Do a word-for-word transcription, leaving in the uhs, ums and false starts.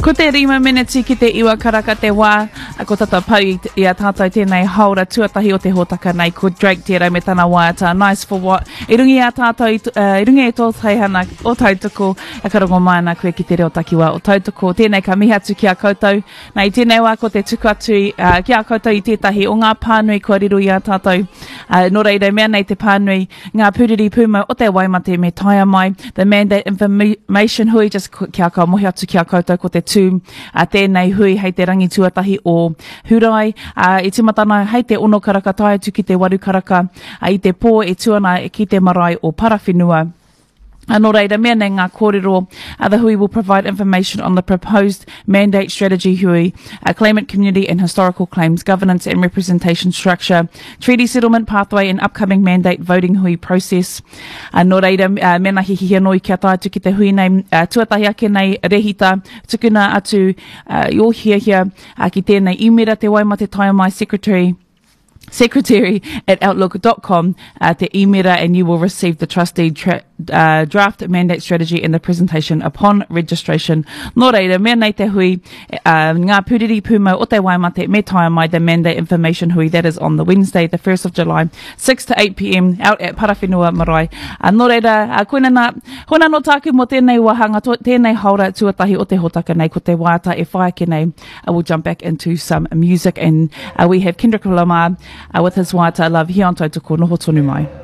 Ko te rima minutes ki te iwa karaka te wā, a ko tata pau i, i a tātou tēnei haura tuatahi o te hōtaka nei, ko Drake tērā me tana wāta, nice for what, i rungi a tātou, uh, i rungi e tō teihana o tautoko, a karongo maana koe ki te reo takiwa o tautoko, tēnei ka mihatu ki a koutou, nei tēnei wā ko te tuku atu uh, ki a koutou i tētahi o ngā pānui kua riru i a tātou, uh, no reira mea nei te pānui, ngā pūriri pūma o te waimate me taia mai, the mandate information hui, just ki a ka mohi atu ki a koutou ko te tū, uh, tēnei hui hei te rangi tuatahi o Hurai, uh, i timatana hei te ono karaka tai atu ki te waru karaka, uh, i te pō e tuana ki te marae o Parawhenua. Anō reira, mea nei ngā kōrero, uh, the hui will provide information on the proposed mandate strategy hui, uh, claimant community and historical claims, governance and representation structure, treaty settlement pathway and upcoming mandate voting hui process. Anō reira, uh, mea na hihi anō i kia tātu ki te hui nei, uh, tuatahi ake nei rehita, tukuna atu uh, i o hia hia, uh, ki tēnei imera te waimate taia mai secretary, secretary at outlook dot com, uh, te imera, and you will receive the trustee tra- uh, draft mandate strategy and the presentation upon registration. Nō reira, mea nei te hui, uh, ngā pūriri pūmau o te waimate me taia mai, the mandate information hui, that is on the Wednesday, the first of July, six to eight p m out at Parawhenua Marae. Uh, nō reira, uh, koina nā, hona no tāku mo tēnei wahanga, to, tēnei haura tuatahi o te hotaka nei, ko te wāta e whae ke nei. Uh, we'll jump back into some music, and uh, we have Kendrick Lamar, Uh, with his wāta love, hi an tautoko, noho tonu mai.